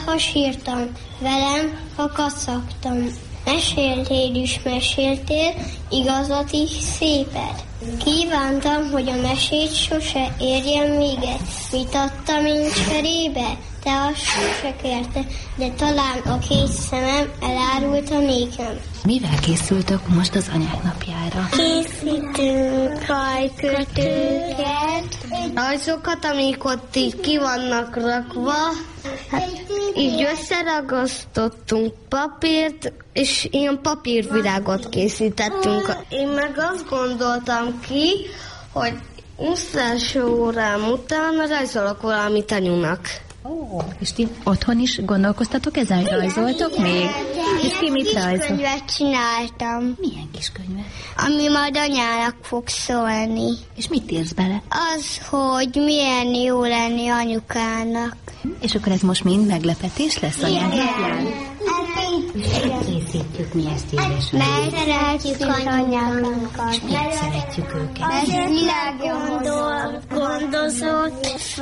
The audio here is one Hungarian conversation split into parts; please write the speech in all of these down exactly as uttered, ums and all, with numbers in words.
ha sírtam, velem, ha kacagtam. Meséltél is meséltél, igazat is szépet. Kívántam, hogy a mesét sose érjen véget. Mit adtam én cserébe? Te azt sose kérte, de talán a két szemem elárulta nékem. Mivel készültök most az anyák napjára? Készítünk rajkötőket, rajzokat, amik ott így ki vannak rakva. Hát, így összeragasztottunk papírt, és ilyen papírvirágot készítettünk. Én meg azt gondoltam ki, hogy első órám után rajzolok valamit anyunak. Oh, és ti otthon is gondolkoztatok ezen, hogy rajzoltok még? És ki mit rajzol? Kiskönyvet csináltam. Milyen kiskönyvet? Ami majd anyának fog szólni. És mit írsz bele? Az, hogy milyen jó lenni anyukának. És akkor ez most mind meglepetés lesz anyák napján? Készítjük mi ezt édesanyám. Mert szeretjük anyákat. És miért szeretjük őket? Mert világgondol, gondozott,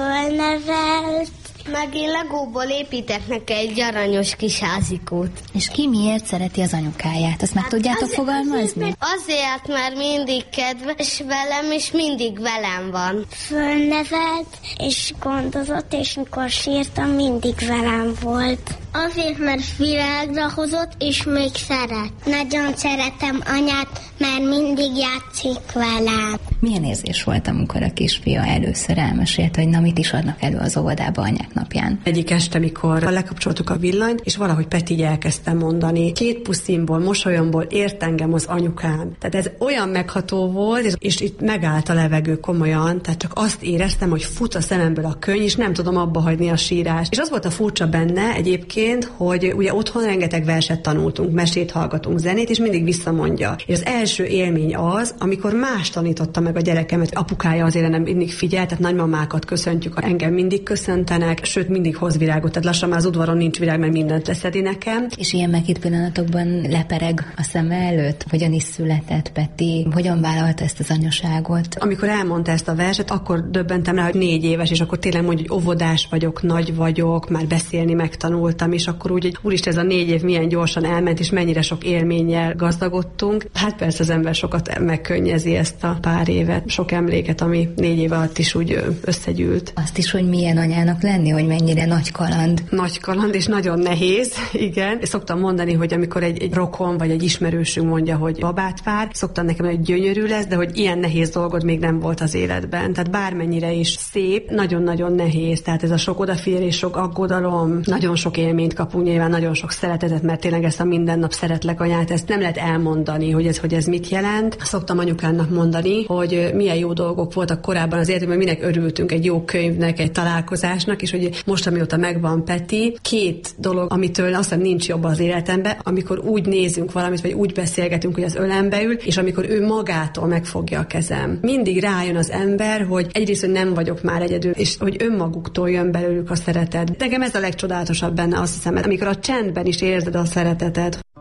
fölnevelt. Meg én legóból építek neki egy aranyos kis házikót. És ki miért szereti az anyukáját? Azt meg hát tudjátok fogalmazni? Azért, mert mindig kedves velem, és mindig velem van. Fölnevelt, és gondozott, és mikor sírtam, mindig velem volt. Azért, mert világra hozott, és még szeret. Nagyon szeretem anyát, mert mindig játszik velem. Milyen érzés volt, amikor a kisfia először elmesélte, hogy na mit is adnak elő az óvodába anyák napján? Egyik este, mikor lekapcsoltuk a villanyt, és valahogy Peti így elkezdte mondani, két puszimból, mosolyomból ért engem az anyukám. Tehát ez olyan megható volt, és, és itt megállt a levegő komolyan, tehát csak azt éreztem, hogy fut a szememből a könny, és nem tudom abba hagyni a sírást. És az volt a furcsa benne egyébként, hogy ugye otthon rengeteg verset tanultunk, mesét hallgatunk, zenét, és mindig visszamondja. És az első élmény az, amikor más tanította meg a gyerekemet. Apukája azért nem mindig figyelt, tehát nagymamákat köszöntjük, engem mindig köszöntenek, sőt mindig hoz virágot, tehát lassan már az udvaron nincs virág, mert mindent leszedi nekem. És ilyen meghitt pillanatokban lepereg a szeme előtt? Hogyan is született Peti? Hogyan vállalta ezt az anyaságot? Amikor elmondta ezt a verset, akkor döbbentem rá, hogy négy éves, és akkor tényleg mondja, hogy óvodás vagyok, nagy vagyok, már beszélni megtanultam, és akkor úgy, hogy úristen, ez a négy év milyen gyorsan elment, és mennyire sok élménnyel gazdagodtunk. Hát persze az ember sokat megkönnyezi ezt a pár évet, sok emléket, ami négy év alatt is úgy összegyűlt. Azt is, hogy milyen anyának lenni, hogy mennyire nagy kaland. Nagy kaland, és nagyon nehéz, igen. Szoktam mondani, hogy amikor egy, egy rokon, vagy egy ismerősünk mondja, hogy babát vár, szoktam nekem, hogy gyönyörű lesz, de hogy ilyen nehéz dolgod még nem volt az életben. Tehát bármennyire is szép, nagyon-nagyon nehéz. Tehát ez a sok odafigyelés, sok aggodalom, nagyon sok élményt kapunk, nyilván nagyon sok szeretetet, mert tényleg ezt a minden nap szeretlek anyát, ezt nem lehet elmondani, hogy ez, hogy ez mit jelent. Szoktam anyukának mondani, hogy milyen jó dolgok voltak korábban az életünkben, minek örültünk egy jó könyvnek, egy találkozásnak, és hogy most, amióta megvan Peti, két dolog, amitől azt hiszem nincs jobb az életemben, amikor úgy nézünk valamit, vagy úgy beszélgetünk, hogy az ölembe ül, és amikor ő magától megfogja a kezem. Mindig rájön az ember, hogy egyrészt, hogy nem vagyok már egyedül, és hogy önmaguktól jön belőlük a szeretet. Nekem ez a legcsodálatosabb benne, azt hiszem, amikor a csendben is érzed a szeretetet.